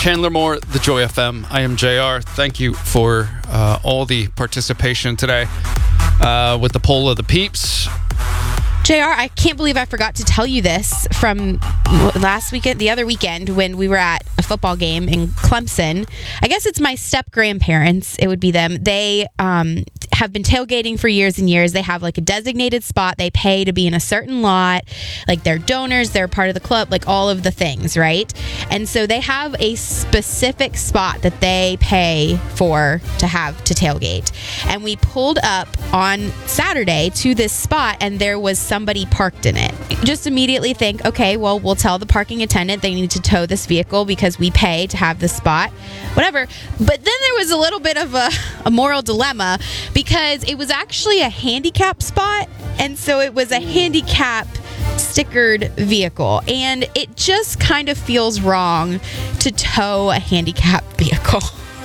Chandler Moore, The Joy FM. I am JR. Thank you for all the participation today with the poll of the peeps. JR, I can't believe I forgot to tell you this from last weekend, the other weekend, when we were at a football game in Clemson. I guess it's my step-grandparents. It would be them. They have been tailgating for years and years. They have like a designated spot. They pay to be in a certain lot. Like, they're donors, they're part of the club, like all of the things, right? And so they have a specific spot that they pay for to have to tailgate. And we pulled up on Saturday to this spot, and there was somebody parked in it. Just immediately think, okay, well, we'll tell the parking attendant they need to tow this vehicle because we pay to have this spot, whatever. But then there was a little bit of a moral dilemma, because it was actually a handicap spot, and so it was a handicap stickered vehicle, and it just kind of feels wrong to tow a handicap vehicle.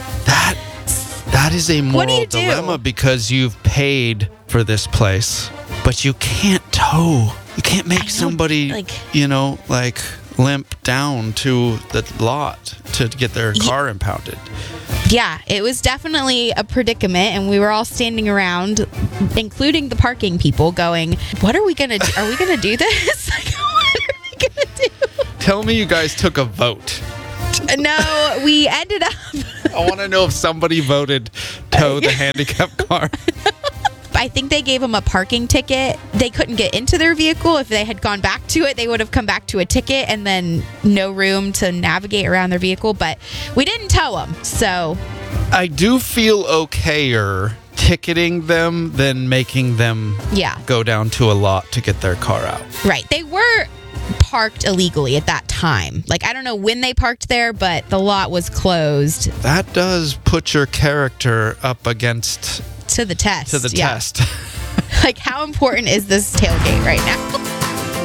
That is a moral dilemma, because you've paid for this place, but you can't tow. You can't make somebody, limp down to the lot to get their car impounded. Yeah, it was definitely a predicament, and we were all standing around, including the parking people, going, what are we going to do? Are we going to do this? Like, what are we going to do? Tell me you guys took a vote. No, we ended up... I want to know if somebody voted tow the handicap car. I think they gave them a parking ticket. They couldn't get into their vehicle. If they had gone back to it, they would have come back to a ticket and then no room to navigate around their vehicle. But we didn't tow them, so... I do feel okayer ticketing them than making them go down to a lot to get their car out. Right. They were parked illegally at that time. Like, I don't know when they parked there, but the lot was closed. That does put your character up against... To the test. Test. Like, how important is this tailgate right now?